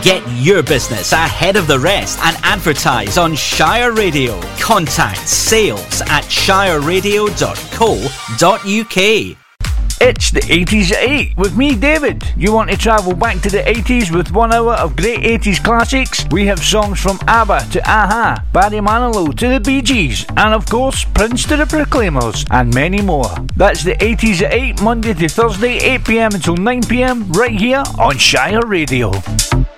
Get your business ahead of the rest and advertise on Shire Radio. Contact sales@shireradio.co.uk. It's the 80s at 8 with me, David. You want to travel back to the 80s with 1 hour of great 80s classics? We have songs from ABBA to a-ha, Barry Manilow to the Bee Gees, and of course Prince to the Proclaimers, and many more. That's the 80s at 8, Monday to Thursday, 8pm until 9pm, right here on Shire Radio.